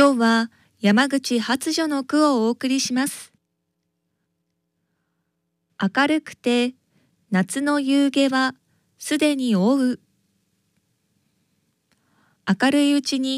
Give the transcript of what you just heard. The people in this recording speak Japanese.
今日は山口発女の句をお送りします。明るくて夏の夕げはすでに追う。明るいうちに